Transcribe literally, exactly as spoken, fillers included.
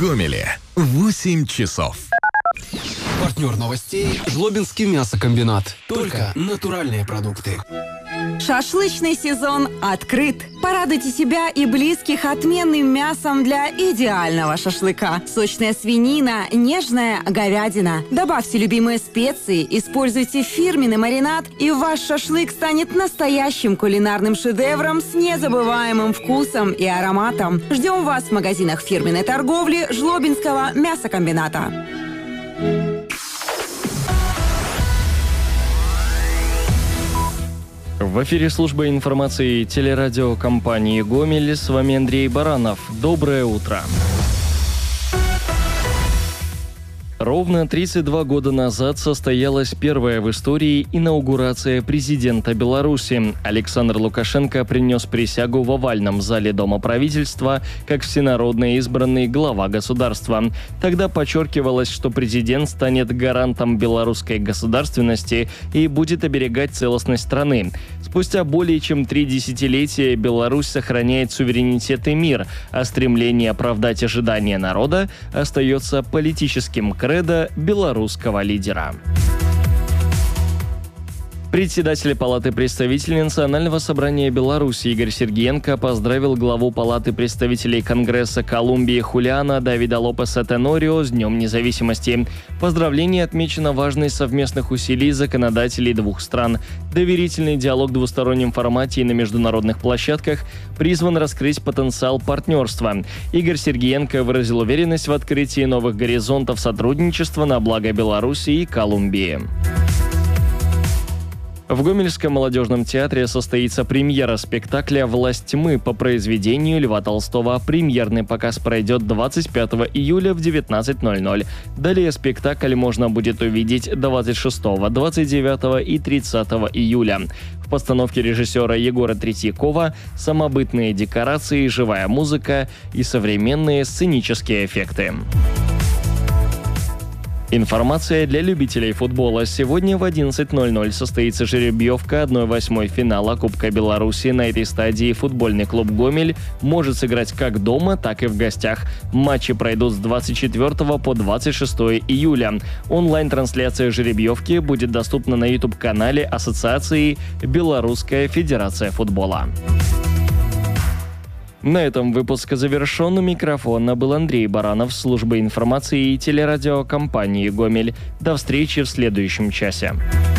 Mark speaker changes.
Speaker 1: Гомеле восемь часов.
Speaker 2: Партнер новостей – Жлобинский мясокомбинат. Только натуральные продукты.
Speaker 3: Шашлычный сезон открыт. Порадуйте себя и близких отменным мясом для идеального шашлыка. Сочная свинина, нежная говядина. Добавьте любимые специи, используйте фирменный маринад, и ваш шашлык станет настоящим кулинарным шедевром с незабываемым вкусом и ароматом. Ждем вас в магазинах фирменной торговли Жлобинского мясокомбината.
Speaker 4: В эфире служба информации телерадиокомпании «Гомель». С вами Андрей Баранов. Доброе утро. Ровно тридцать два года назад состоялась первая в истории инаугурация президента Беларуси. Александр Лукашенко принес присягу в овальном зале Дома правительства как всенародно избранный глава государства. Тогда подчеркивалось, что президент станет гарантом белорусской государственности и будет оберегать целостность страны. Спустя более чем три десятилетия Беларусь сохраняет суверенитет и мир, а стремление оправдать ожидания народа остается политическим кредо белорусского лидера. Председатель Палаты представителей Национального собрания Беларуси Игорь Сергиенко поздравил главу Палаты представителей Конгресса Колумбии Хулиана Давида Лопеса Тенорио с Днем независимости. Поздравление отмечено важность совместных усилий законодателей двух стран. Доверительный диалог в двустороннем формате и на международных площадках призван раскрыть потенциал партнерства. Игорь Сергиенко выразил уверенность в открытии новых горизонтов сотрудничества на благо Беларуси и Колумбии. В Гомельском молодежном театре состоится премьера спектакля «Власть тьмы» по произведению Льва Толстого. Премьерный показ пройдет двадцать пятого июля в девятнадцать ноль ноль. Далее спектакль можно будет увидеть двадцать шестого, двадцать девятого и тридцатого июля. В постановке режиссера Егора Третьякова самобытные декорации, живая музыка и современные сценические эффекты. Информация для любителей футбола. Сегодня в одиннадцать ноль ноль состоится жеребьевка одна восьмая финала Кубка Беларуси. На этой стадии футбольный клуб «Гомель» может сыграть как дома, так и в гостях. Матчи пройдут с двадцать четвёртого по двадцать шестое июля. Онлайн-трансляция жеребьевки будет доступна на YouTube-канале Ассоциации «Белорусская федерация футбола». На этом выпуск завершен. У микрофона был Андрей Баранов, служба информации и телерадиокомпании «Гомель». До встречи в следующем часе.